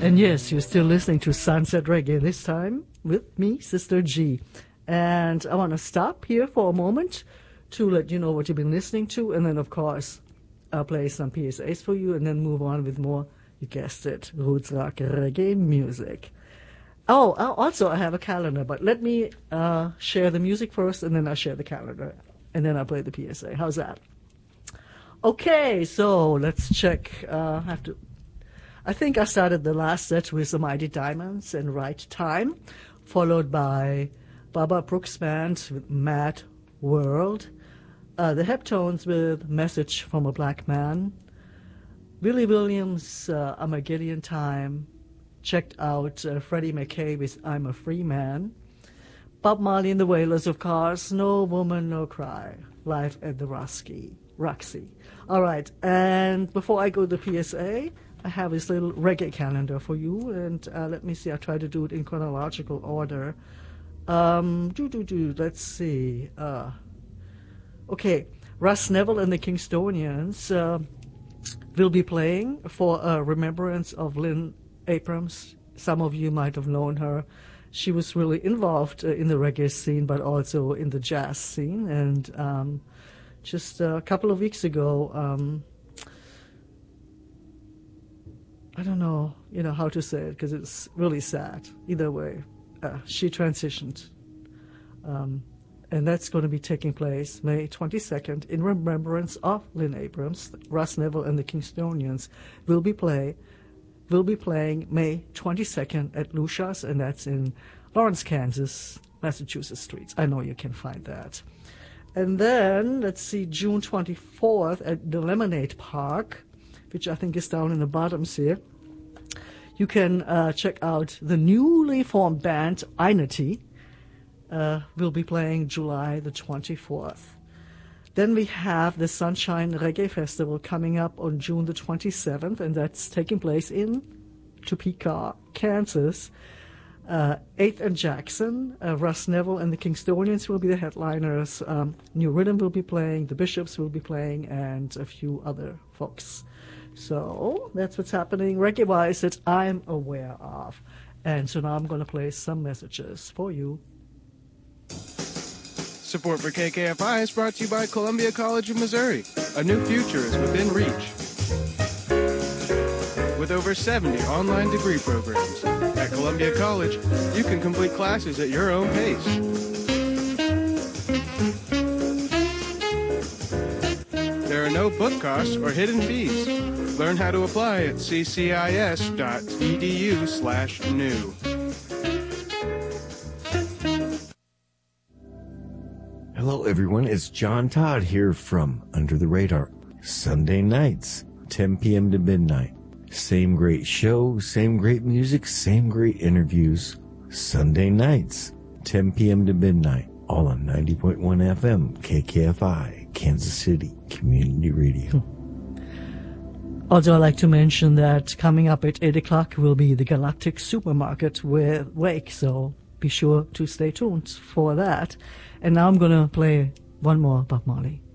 And yes, you're still listening to Sunset Reggae, this time with me, Sister G. And I want to stop here for a moment to let you know what you've been listening to, and then, of course, I'll play some PSAs for you, and then move on with more, you guessed it, roots rock reggae music. Oh, also, I have a calendar, but let me share the music first, and then I'll share the calendar, and then I'll play the PSA. How's that? Okay, so let's check. I think I started the last set with the Mighty Diamonds and Right Time, followed by Baba Brooks Band with Mad World, the Heptones with Message from a Black Man, Willie Williams' Armageddon Time, checked out Freddie McKay with I'm a Free Man, Bob Marley and the Wailers, of course, No Woman, No Cry, live at the Roxy. All right, and before I go to the PSA, I have this little reggae calendar for you, and let me see, I'll try to do it in chronological order. Let's see. Okay, Russ Neville and the Kingstonians will be playing for a remembrance of Lynn Abrams. Some of you might have known her. She was really involved in the reggae scene, but also in the jazz scene, and just a couple of weeks ago, I don't know, how to say it, because it's really sad. Either way, she transitioned. And that's going to be taking place May 22nd in remembrance of Lynn Abrams. Russ Neville and the Kingstonians will be playing May 22nd at Lucia's, and that's in Lawrence, Kansas, Massachusetts streets. I know you can find that. And then, let's see, June 24th at the Lemonade Park, which I think is down in the bottoms here. You can check out the newly formed band Einity. Will be playing July the 24th. Then we have the Sunshine Reggae Festival coming up on June the 27th, and that's taking place in Topeka, Kansas. 8th and Jackson, Russ Neville and the Kingstonians will be the headliners. New Rhythm will be playing, the Bishops will be playing, and a few other folks. So that's what's happening reggae-wise that I'm aware of. And so now I'm going to play some messages for you. Support for KKFI is brought to you by Columbia College of Missouri. A new future is within reach. With over 70 online degree programs, at Columbia College, you can complete classes at your own pace. There are no book costs or hidden fees. Learn how to apply at ccis.edu/new. Hello, everyone. It's John Todd here from Under the Radar. Sunday nights, 10 p.m. to midnight. Same great show, same great music, same great interviews. Sunday nights, 10 p.m. to midnight. All on 90.1 FM, KKFI, Kansas City Community Radio. Also, I'd like to mention that coming up at 8 o'clock will be the Galactic Supermarket with Wake, so be sure to stay tuned for that. And now I'm going to play one more Bob Marley.